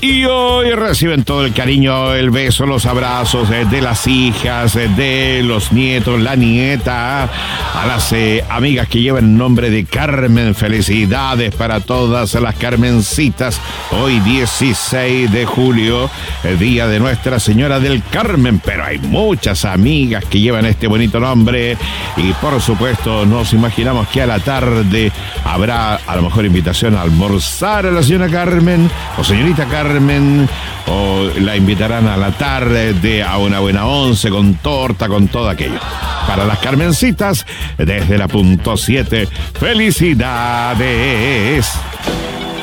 Y hoy reciben todo el cariño, el beso, los abrazos de las hijas, de los nietos, la nieta, a las amigas que llevan nombre de Carmen. Felicidades para todas las Carmencitas. Hoy 16 de julio, el día de Nuestra Señora del Carmen, pero hay muchas amigas que llevan este bonito nombre y por supuesto nos imaginamos que a la tarde habrá a lo mejor invitación a almorzar a la señora Carmen o señorita Carmen, o la invitarán a la tarde a una buena once con torta, con todo aquello. Para las Carmencitas, desde la punto 7, felicidades.